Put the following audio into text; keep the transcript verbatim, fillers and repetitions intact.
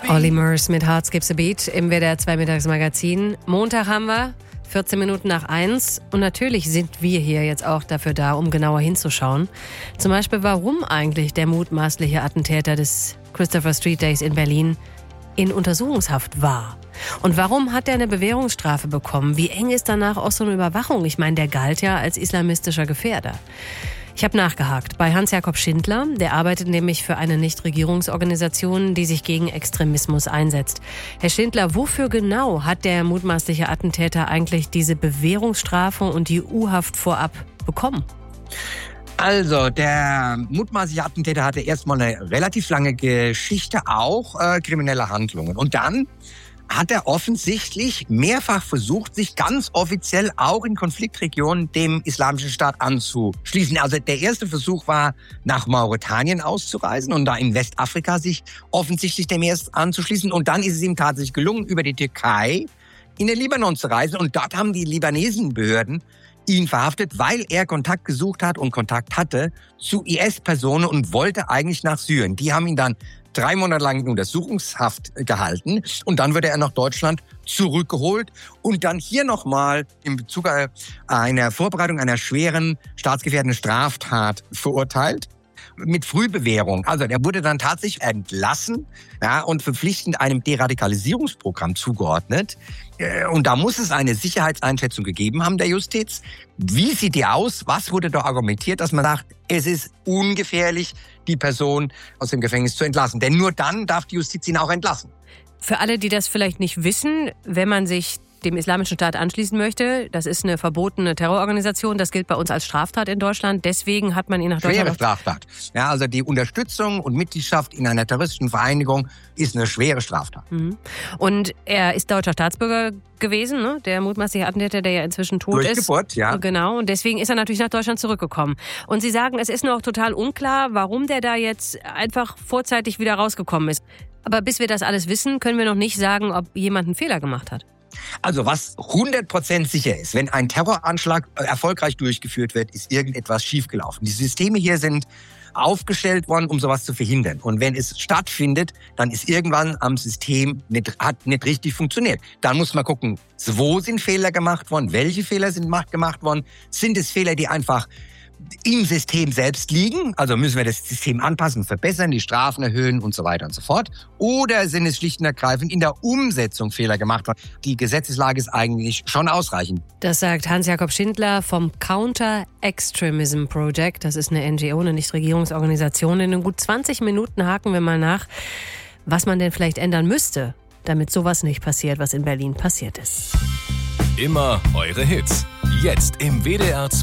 Olly Murs mit Heart Skips a Beat im W D R zwei Mittagsmagazin. Montag haben wir, vierzehn Minuten nach eins. Und natürlich sind wir hier jetzt auch dafür da, um genauer hinzuschauen. Zum Beispiel, warum eigentlich der mutmaßliche Attentäter des Christopher Street Days in Berlin in Untersuchungshaft war. Und warum hat er eine Bewährungsstrafe bekommen? Wie eng ist danach auch so eine Überwachung? Ich meine, der galt ja als islamistischer Gefährder. Ich habe nachgehakt bei Hans-Jakob Schindler. Der arbeitet nämlich für eine Nichtregierungsorganisation, die sich gegen Extremismus einsetzt. Herr Schindler, wofür genau hat der mutmaßliche Attentäter eigentlich diese Bewährungsstrafe und die U-Haft vorab bekommen? Also, der mutmaßliche Attentäter hatte erstmal eine relativ lange Geschichte, auch äh, kriminelle Handlungen. Und dann hat er offensichtlich mehrfach versucht, sich ganz offiziell auch in Konfliktregionen dem Islamischen Staat anzuschließen. Also der erste Versuch war, nach Mauretanien auszureisen und da in Westafrika sich offensichtlich dem I S anzuschließen. Und dann ist es ihm tatsächlich gelungen, über die Türkei in den Libanon zu reisen. Und dort haben die libanesischen Behörden ihn verhaftet, weil er Kontakt gesucht hat und Kontakt hatte zu I S-Personen und wollte eigentlich nach Syrien. Die haben ihn dann drei Monate lang in Untersuchungshaft gehalten und dann wurde er nach Deutschland zurückgeholt und dann hier nochmal in Bezug auf eine Vorbereitung einer schweren staatsgefährdenden Straftat verurteilt. Mit Frühbewährung. Also der wurde dann tatsächlich entlassen, ja, und verpflichtend einem Deradikalisierungsprogramm zugeordnet. Und da muss es eine Sicherheitseinschätzung gegeben haben der Justiz. Wie sieht die aus? Was wurde da argumentiert, dass man sagt, es ist ungefährlich, die Person aus dem Gefängnis zu entlassen? Denn nur dann darf die Justiz ihn auch entlassen. Für alle, die das vielleicht nicht wissen, wenn man sich dem Islamischen Staat anschließen möchte, das ist eine verbotene Terrororganisation, das gilt bei uns als Straftat in Deutschland, deswegen hat man ihn nach Deutschland... Schwere Straftat. Ja, also die Unterstützung und Mitgliedschaft in einer terroristischen Vereinigung ist eine schwere Straftat. Mhm. Und er ist deutscher Staatsbürger gewesen, ne? Der mutmaßliche Attentäter, der ja inzwischen tot Durch ist. Durch Geburt, ja. Genau, und deswegen ist er natürlich nach Deutschland zurückgekommen. Und Sie sagen, es ist noch total unklar, warum der da jetzt einfach vorzeitig wieder rausgekommen ist. Aber bis wir das alles wissen, können wir noch nicht sagen, ob jemand einen Fehler gemacht hat. Also was hundert Prozent sicher ist, wenn ein Terroranschlag erfolgreich durchgeführt wird, ist irgendetwas schiefgelaufen. Die Systeme hier sind aufgestellt worden, um sowas zu verhindern. Und wenn es stattfindet, dann ist irgendwann am System nicht, hat nicht richtig funktioniert. Dann muss man gucken, wo sind Fehler gemacht worden, welche Fehler sind gemacht worden. Sind es Fehler, die einfach im System selbst liegen, also müssen wir das System anpassen, verbessern, die Strafen erhöhen und so weiter und so fort. Oder sind es schlicht und ergreifend in der Umsetzung Fehler gemacht worden? Die Gesetzeslage ist eigentlich schon ausreichend. Das sagt Hans-Jakob Schindler vom Counter-Extremism Project. Das ist eine N G O, eine Nichtregierungsorganisation. In gut zwanzig Minuten haken wir mal nach, was man denn vielleicht ändern müsste, damit sowas nicht passiert, was in Berlin passiert ist. Immer eure Hits. Jetzt im W D R zwei.